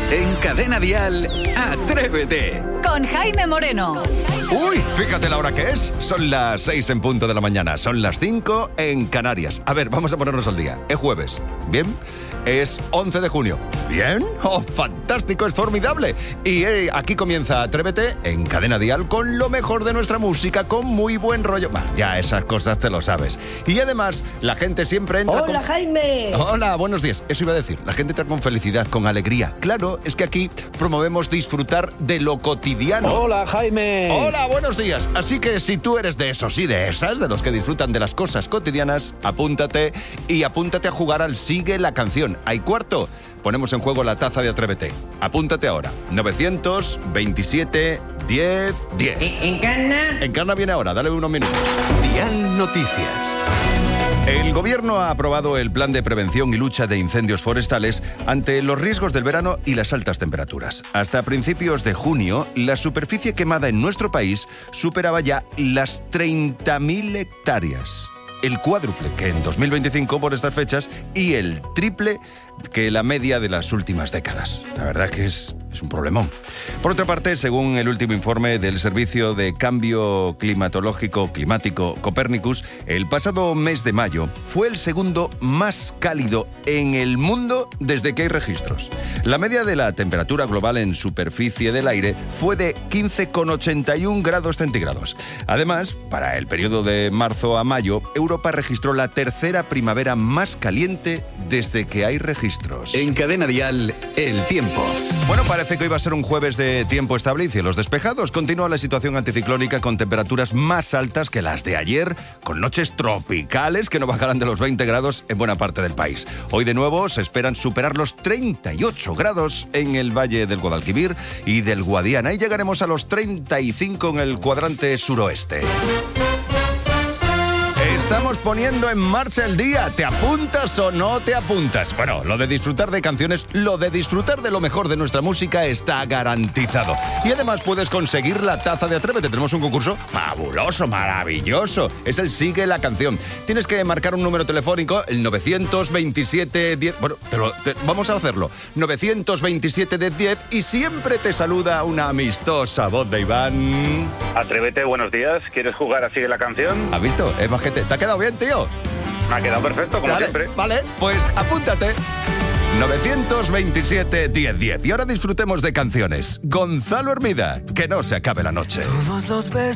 En Cadena Dial, Atrévete. Con Jaime Moreno. Uy, fíjate la hora que es. Son las 6 en punto de la mañana. Son las 5 en Canarias. A ver, vamos a ponernos al día. Es jueves. ¿Bien? Es 11 de junio. ¿Bien? ¡Oh, fantástico! Es formidable. Y aquí comienza Atrévete en Cadena Dial con lo mejor de nuestra música, con muy buen rollo. Bah, ya esas cosas te lo sabes. Y además, la gente siempre entra ¡Hola, Jaime! Hola, buenos días. Eso iba a decir. La gente entra con felicidad, con alegría. Claro, es que aquí promovemos disfrutar de lo cotidiano. ¡Hola, Jaime! Hola, buenos días. Así que si tú eres de esos y de esas, de los que disfrutan de las cosas cotidianas, apúntate a jugar al Sigue la Canción. Hay cuarto. Ponemos en juego la taza de Atrévete. Apúntate ahora. 927 10 10. ¿Encarna? Encarna viene ahora. Dale unos minutos. Dial Noticias. El Gobierno ha aprobado el Plan de Prevención y Lucha de Incendios Forestales ante los riesgos del verano y las altas temperaturas. Hasta principios de junio, la superficie quemada en nuestro país superaba ya las 30.000 hectáreas. El cuádruple que en 2025 por estas fechas y el triple que la media de las últimas décadas. La verdad que es un problemón. Por otra parte, según el último informe del Servicio de Cambio Climático Copernicus, el pasado mes de mayo fue el segundo más cálido en el mundo desde que hay registros. La media de la temperatura global en superficie del aire fue de 15,81 grados centígrados. Además, para el periodo de marzo a mayo, Europa registró la tercera primavera más caliente desde que hay registros. En Cadena Dial, el tiempo. Bueno, parece que hoy va a ser un jueves de tiempo estable y cielos despejados. Continúa la situación anticiclónica con temperaturas más altas que las de ayer, con noches tropicales que no bajarán de los 20 grados en buena parte del país. Hoy de nuevo se esperan superar los 38 grados en el Valle del Guadalquivir y del Guadiana y llegaremos a los 35 en el cuadrante suroeste. Estamos poniendo en marcha el día. ¿Te apuntas o no te apuntas? Bueno, lo de disfrutar de canciones, lo de disfrutar de lo mejor de nuestra música está garantizado. Y además puedes conseguir la taza de Atrévete. Tenemos un concurso fabuloso, maravilloso. Es el Sigue la Canción. Tienes que marcar un número telefónico, el 927 10... Bueno, vamos a hacerlo. 927 10 y siempre te saluda una amistosa voz de Iván. Atrévete, buenos días. ¿Quieres jugar a Sigue la Canción? ¿Has visto? Es majete. ¿Te ha quedado bien, tío? Me ha quedado perfecto, como siempre. Vale, pues apúntate. 927 10 10. Y ahora disfrutemos de canciones. Gonzalo Hermida, que no se acabe la noche. Todos los besos